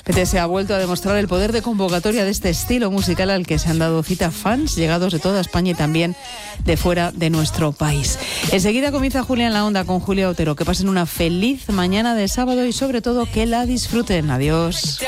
BTS ha vuelto a demostrar el poder de convocatoria de este estilo musical al que se han dado cita fans llegados de toda España y también de fuera de nuestro país. Enseguida comienza Julia en la Onda con Julia Otero. Que pasen una feliz mañana de sábado y sobre todo que la disfruten. Adiós.